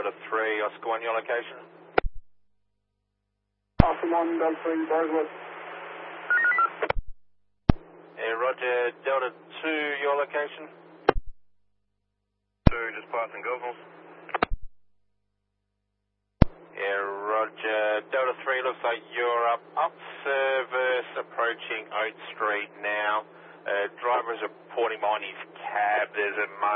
Delta 3, Oscar 1, your location? Oscar 1, Delta 3, Burgwood. Yeah, roger, Delta 2, your location? 2, just passing Goggles. Yeah, roger, Delta 3, looks like you're up service, approaching Oak Street now. Driver's reporting on his cab, there's a